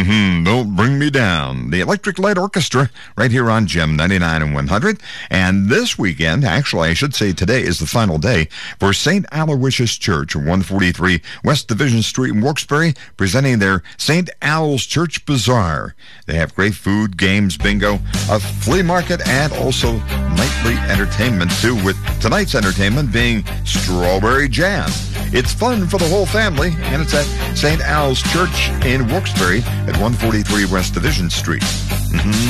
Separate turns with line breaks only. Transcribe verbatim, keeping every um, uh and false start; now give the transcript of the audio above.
Mm-hmm. Don't Bring Me Down. The Electric Light Orchestra right here on Gem ninety-nine and one hundred. And this weekend, actually, I should say today is the final day for Saint Aloysius Church, one forty-three West Division Street in Wilkes-Barre, presenting their Saint Al's Church Bazaar. They have great food, games, bingo, a flea market, and also nightly entertainment, too, with tonight's entertainment being Strawberry Jam. It's fun for the whole family, and it's at Saint Al's Church in Wilkes-Barre at one forty-three West Division Street. Mm-hmm.